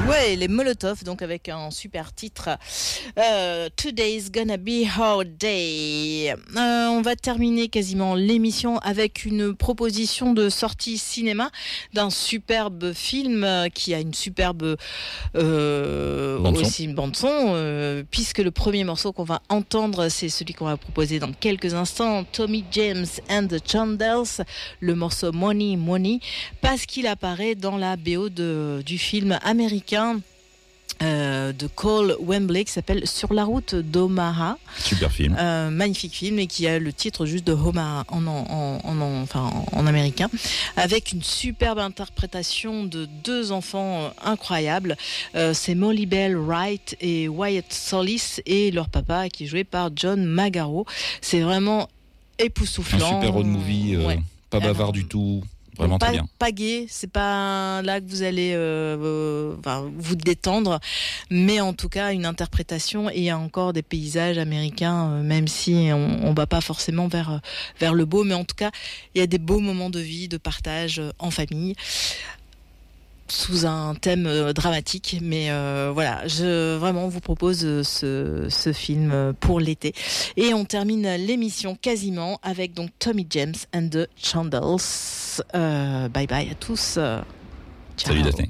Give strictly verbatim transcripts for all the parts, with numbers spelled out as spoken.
Ouais, les Molotov, donc avec un super titre. Euh, Today's gonna be our day. Euh, on va terminer quasiment l'émission avec une proposition de sortie cinéma d'un superbe film euh, qui a une superbe euh, bande aussi bande son, euh, puisque le premier morceau qu'on va entendre, c'est celui qu'on va proposer dans quelques instants, Tommy James and the Chandels, le morceau Money Money, parce qu'il apparaît dans la B O de, du film américain Euh, de Cole Wembley qui s'appelle Sur la route d'Omaha. Super film. Euh, magnifique film et qui a le titre juste de Omaha en, en, en, en, enfin, en, en américain, avec une superbe interprétation de deux enfants euh, incroyables. Euh, c'est Molly Bell Wright et Wyatt Solis et leur papa qui est joué par John Magaro. C'est vraiment époustouflant. Un super road movie, euh, ouais. Pas bavard euh, du tout. Vraiment pas, très bien. Pas gai, c'est pas là que vous allez euh, euh, enfin, vous détendre, mais en tout cas une interprétation et encore des paysages américains, euh, même si on, on va pas forcément vers vers le beau, mais en tout cas il y a des beaux moments de vie, de partage euh, en famille, sous un thème euh, dramatique, mais euh, voilà, je vraiment vous propose euh, ce, ce film pour l'été. Et on termine l'émission quasiment avec donc Tommy James and the Chandels. Euh, bye bye à tous. Euh, ciao. Salut Daphné.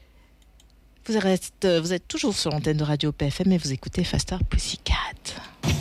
Vous êtes, vous êtes toujours sur l'antenne de Radio P F M et vous écoutez Faster Pussycat.